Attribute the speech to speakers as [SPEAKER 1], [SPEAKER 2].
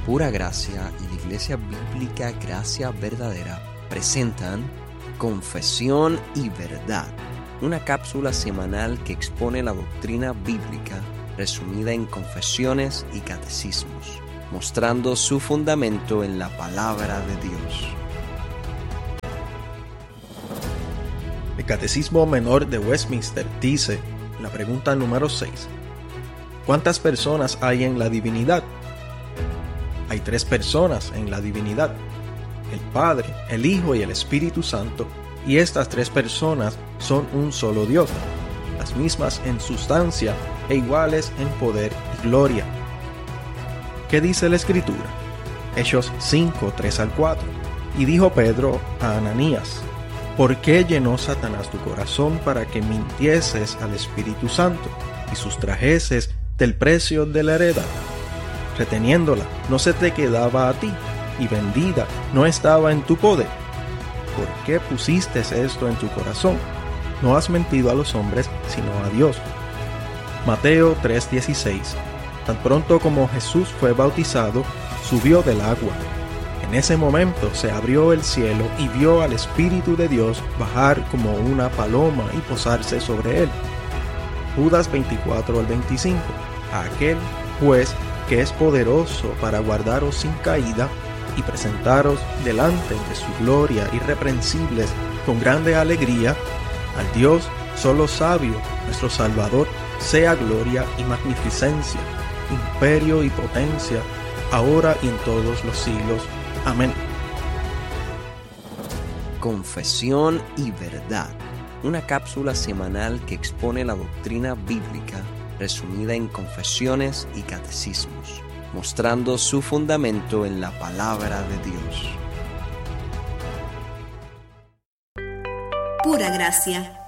[SPEAKER 1] Pura Gracia y la Iglesia Bíblica Gracia Verdadera presentan Confesión y Verdad, una cápsula semanal que expone la doctrina bíblica resumida en confesiones y catecismos, mostrando su fundamento en la palabra de Dios.
[SPEAKER 2] El Catecismo Menor de Westminster dice, en la pregunta número 6, ¿cuántas personas hay en la divinidad? Hay 3 personas en la divinidad, el Padre, el Hijo y el Espíritu Santo, y estas 3 personas son un solo Dios, las mismas en sustancia e iguales en poder y gloria. ¿Qué dice la Escritura? Hechos 5, 3 al 4. Y dijo Pedro a Ananías, ¿por qué llenó Satanás tu corazón para que mintieses al Espíritu Santo y sustrajeses del precio de la heredad? Reteniéndola, no se te quedaba a ti, y vendida no estaba en tu poder. ¿Por qué pusiste esto en tu corazón? No has mentido a los hombres, sino a Dios. Mateo 3:16. Tan pronto como Jesús fue bautizado, subió del agua. En ese momento se abrió el cielo y vio al Espíritu de Dios bajar como una paloma y posarse sobre él. Judas 24 al 25. A aquel, pues, que es poderoso para guardaros sin caída y presentaros delante de su gloria irreprensibles con grande alegría, al Dios solo sabio, nuestro Salvador, sea gloria y magnificencia, imperio y potencia, ahora y en todos los siglos. Amén.
[SPEAKER 1] Confesión y Verdad, una cápsula semanal que expone la doctrina bíblica resumida en confesiones y catecismos, mostrando su fundamento en la palabra de Dios.
[SPEAKER 3] Pura Gracia.